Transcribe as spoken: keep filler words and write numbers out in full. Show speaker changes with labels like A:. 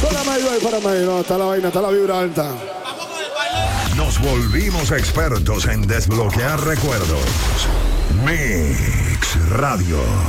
A: Párame ahí, güey, párame ahí. No, está la vaina, está la vibra alta.
B: Nos volvimos expertos en desbloquear recuerdos. Mix Radio.